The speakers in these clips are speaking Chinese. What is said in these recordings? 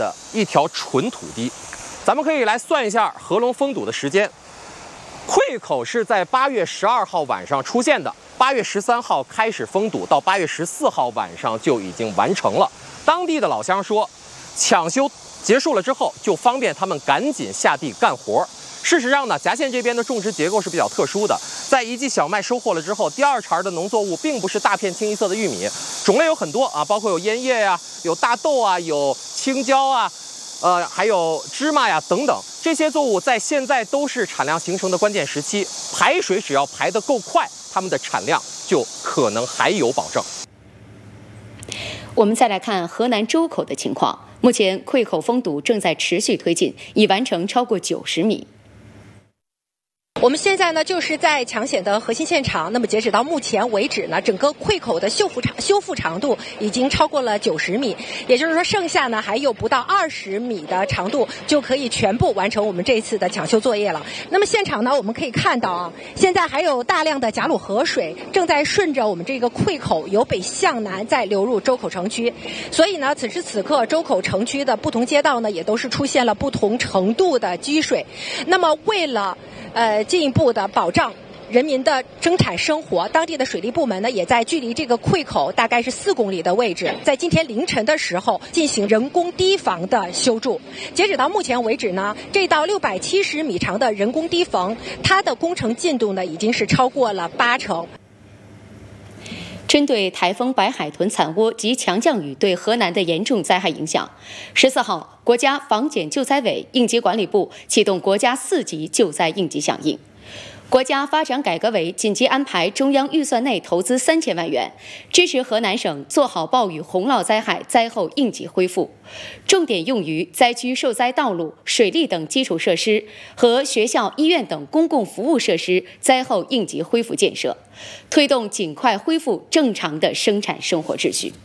的一条纯土地。咱们可以来算一下合龙封堵的时间。溃口是在8月12号晚上出现的，8月13号开始封堵，到8月14号晚上就已经完成了。当地的老乡说，抢修结束了之后，就方便他们赶紧下地干活。事实上呢，郏县这边的种植结构是比较特殊的，在一季小麦收获了之后，第二茬的农作物并不是大片清一色的玉米，种类有很多啊，包括有烟叶呀、有大豆啊、有青椒啊。还有芝麻呀等等，这些作物在现在都是产量形成的关键时期，排水只要排得够快，它们的产量就可能还有保证。 我们再来看河南周口的情况，目前溃口封堵正在持续推进，已完成超过90米。 我们现在呢，就是在抢险的核心现场。那么截止到目前为止呢，整个溃口的修复长度已经超过了90米，也就是说，剩下呢还有不到20米的长度，就可以全部完成我们这一次的抢修作业了。那么现场呢，我们可以看到啊，现在还有大量的贾鲁河水正在顺着我们这个溃口由北向南在流入周口城区。所以呢，此时此刻周口城区的不同街道呢，也都是出现了不同程度的积水。那么为了进一步的保障人民的生产生活，当地的水利部门呢，也在距离这个溃口大概是4公里的位置，在今天凌晨的时候进行人工堤防的修筑。截止到目前为止呢，这道670米长的人工堤防，它的工程进度呢，已经是超过了80%。 针对台风白海豚惨涡及强降雨对河南的严重灾害影响，14号，国家防检救灾委、应急管理部启动国家4级救灾应急响应。国家发展改革委紧急安排中央预算内投资3000万元，支持河南省做好暴雨洪涝灾害灾后应急恢复，重点用于灾区受灾道路、水利等基础设施和学校、医院等公共服务设施灾后应急恢复建设，推动尽快恢复正常的生产生活秩序。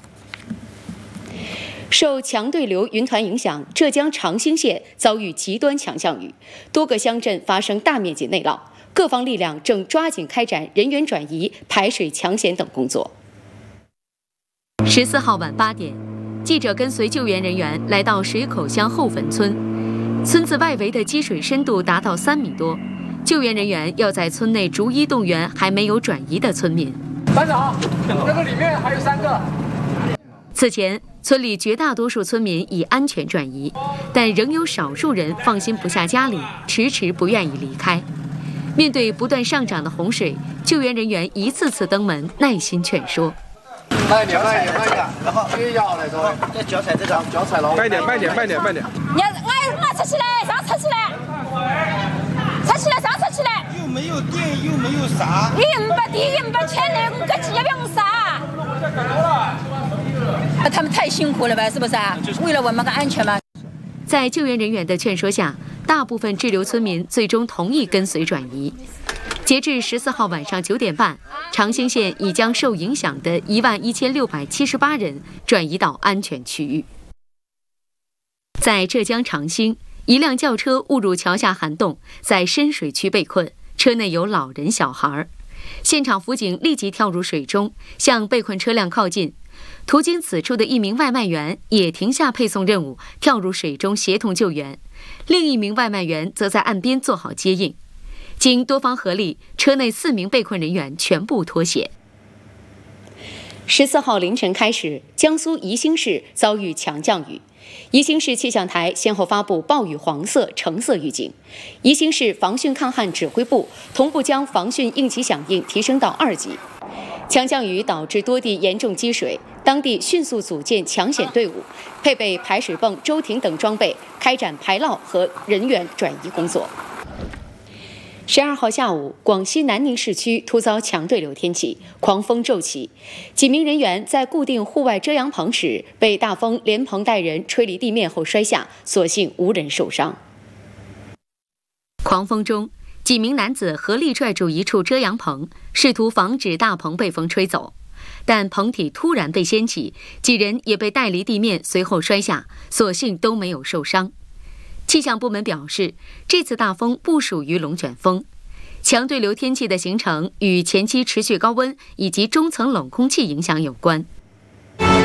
受强对流云团影响，浙江长兴县遭遇极端强降雨，多个乡镇发生大面积内涝。各方力量正抓紧开展人员转移、排水抢险等工作。 14号晚8点，记者跟随救援人员来到水口乡后坟村，村子外围的积水深度达到3米多，救援人员要在村内逐一动员还没有转移的村民。 班长，那个里面还有3个。 此前，村里绝大多数村民已安全转移，但仍有少数人放心不下家里，迟迟不愿意离开。面对不断上涨的洪水，救援人员一次次登门，耐心劝说。 慢点，然后不要那种，这脚踩这张，脚踩牢。慢点。你要我扯起来，上扯起来，上扯起来。又没有电，又没有啥。你又没地，又没钱的，我们要不用啥？ 他们太辛苦了吧，是不是啊？为了我们的安全嘛。 在救援人员的劝说下，大部分滞留村民最终同意跟随转移。截至14号晚上9点半，长兴县已将受影响的11678人转移到安全区域。在浙江长兴，一辆轿车误入桥下涵洞，在深水区被困，车内有老人、小孩。现场辅警立即跳入水中，向被困车辆靠近。途经此处的一名外卖员也停下配送任务，跳入水中协同救援。另一名外卖员则在岸边做好接应。经多方合力，车内4名被困人员全部脱险。 14号凌晨开始，江苏宜兴市遭遇强降雨。宜兴市气象台先后发布暴雨黄色、橙色预警。宜兴市防汛抗旱指挥部同步将防汛应急响应提升到2级。强降雨导致多地严重积水，当地迅速组建抢险队伍，配备排水泵、舟艇等装备，开展排涝和人员转移工作。12号下午，广西南宁市区突遭强对流天气，狂风骤起，几名人员在固定户外遮阳棚时被大风连棚带人吹离地面后摔下，所幸无人受伤。 狂风中，几名男子合力拽住一处遮阳棚，试图防止大棚被风吹走，但棚体突然被掀起，几人也被带离地面，随后摔下，所幸都没有受伤。气象部门表示，这次大风不属于龙卷风，强对流天气的形成与前期持续高温以及中层冷空气影响有关。